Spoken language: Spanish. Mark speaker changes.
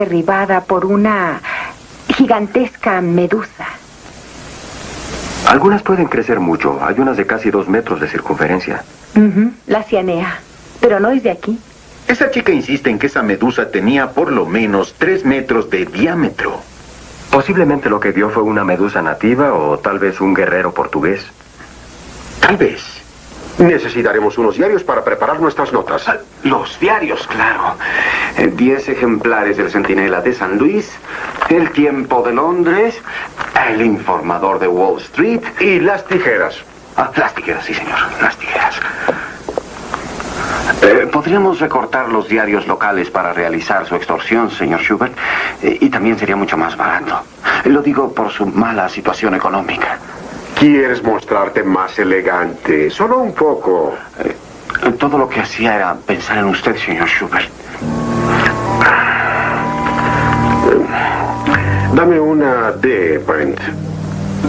Speaker 1: derribada por una gigantesca medusa.
Speaker 2: Algunas pueden crecer mucho. Hay unas de casi 2 metros de circunferencia.
Speaker 1: La cianea. Pero no es de aquí.
Speaker 3: Esa chica insiste en que esa medusa tenía por lo menos 3 metros de diámetro.
Speaker 2: Posiblemente lo que vio fue una medusa nativa o tal vez un guerrero portugués.
Speaker 3: Tal vez.
Speaker 4: Necesitaremos unos diarios para preparar nuestras notas.
Speaker 5: Los diarios, claro. 10 ejemplares del Centinela de San Luis, El Tiempo de Londres, El Informador de Wall Street.
Speaker 4: Y las tijeras.
Speaker 5: Las tijeras, sí, señor. Las tijeras. Podríamos recortar los diarios locales para realizar su extorsión, señor Schubert. Y también sería mucho más barato. Lo digo por su mala situación económica.
Speaker 4: ¿Quieres mostrarte más elegante? Solo un poco.
Speaker 5: Todo lo que hacía era pensar en usted, señor Schubert.
Speaker 4: Dame una D, Brent.